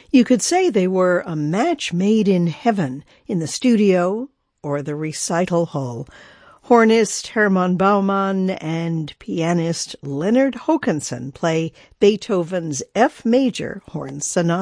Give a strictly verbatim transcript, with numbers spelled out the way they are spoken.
You could say they were a match made in heaven in the studio or the recital hall. Hornist Hermann Baumann and pianist Leonard Hokanson play Beethoven's F major horn sonata.